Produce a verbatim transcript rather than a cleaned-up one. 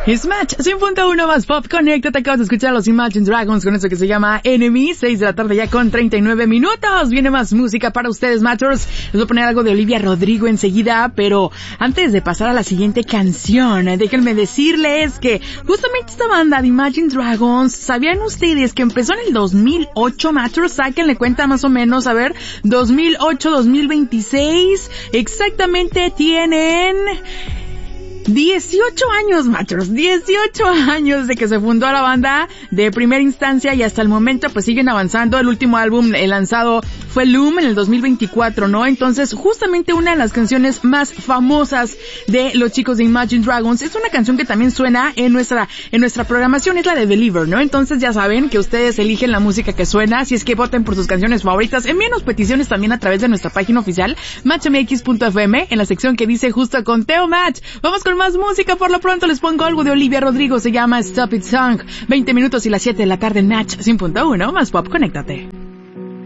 Es Match, cien punto uno más Pop Connect. Te acabas de escuchar a los Imagine Dragons con eso que se llama Enemy. seis de la tarde ya con treinta y nueve minutos. Viene más música para ustedes, Matchers. Les voy a poner algo de Olivia Rodrigo enseguida, pero antes de pasar a la siguiente canción, déjenme decirles que justamente esta banda de Imagine Dragons, ¿sabían ustedes que empezó en el dos mil ocho, Matchers? Sáquenle cuenta más o menos, a ver, dos mil ocho, dos mil veintiséis, exactamente tienen dieciocho años, Matchers, dieciocho años de que se fundó la banda de primera instancia y hasta el momento pues siguen avanzando. El último álbum eh, lanzado fue Loom en el dos mil veinticuatro, ¿no? Entonces, justamente una de las canciones más famosas de los chicos de Imagine Dragons es una canción que también suena en nuestra en nuestra programación, es la de Believer, ¿no? Entonces ya saben que ustedes eligen la música que suena, si es que voten por sus canciones favoritas. Envíenos peticiones también a través de nuestra página oficial match m x punto f m en la sección que dice justo Conteo Match. Vamos con más música, por lo pronto les pongo algo de Olivia Rodrigo, se llama Stop It Song. veinte minutos y las siete de la tarde en Match cien punto uno más Pop, conéctate.